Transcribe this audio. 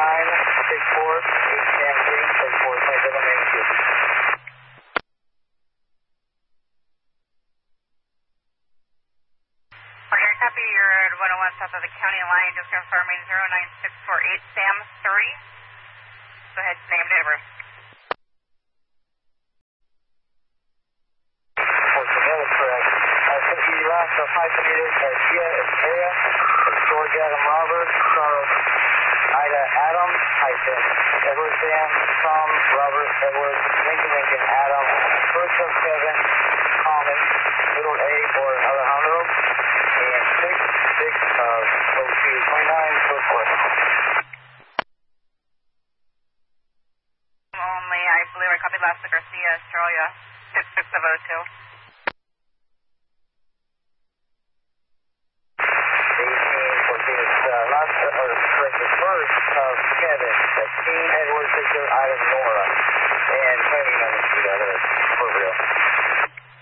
Okay, copy. You're at 101 south of the county line. Just confirming 09648 Sam 30. Go ahead, name, date of birth. Hyphenated Garcia Estrella, George Adam Robert, Charles Ida Adam, hyphen Edward Sam, Tom Robert Edward, Lincoln Adam, first of Kevin, Common, middle A for Alejandro, and 6 of 0229, so forth. Only, I believe I copied last to Garcia Estrella, 6 of 02. First of Kevin, 16 Edward Victor Item Nora.